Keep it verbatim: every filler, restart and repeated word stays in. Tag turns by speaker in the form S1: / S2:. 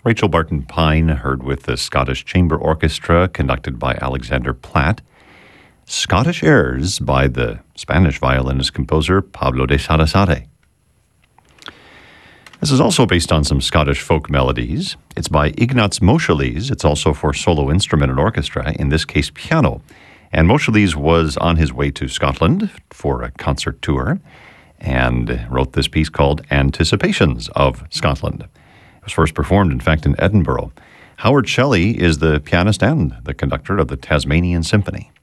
S1: Rachel Barton Pine, heard with the Scottish Chamber Orchestra, conducted by Alexander Platt. Scottish Airs by the Spanish violinist-composer Pablo de Sarasate. This is also based on some Scottish folk melodies. It's by Ignaz Moscheles. It's also for solo instrument and orchestra, in this case piano. And Moscheles was on his way to Scotland for a concert tour and wrote this piece called Anticipations of Scotland. It was first performed, in fact, in Edinburgh. Howard Shelley is the pianist and the conductor of the Tasmanian Symphony.